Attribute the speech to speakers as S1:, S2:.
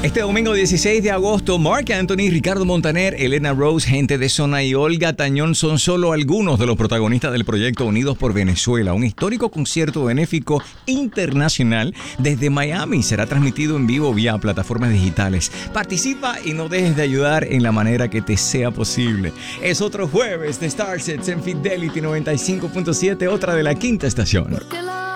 S1: Este domingo 16 de agosto, Marc Anthony, Ricardo Montaner, Elena Rose, Gente de Zona y Olga Tañón son solo algunos de los protagonistas del proyecto Unidos por Venezuela, un histórico concierto benéfico internacional desde Miami. Será transmitido en vivo vía plataformas digitales. Participa y no dejes de ayudar en la manera que te sea posible. Es otro jueves de Starsets en Fidelity 95.7, otra de la quinta estación.
S2: Porque la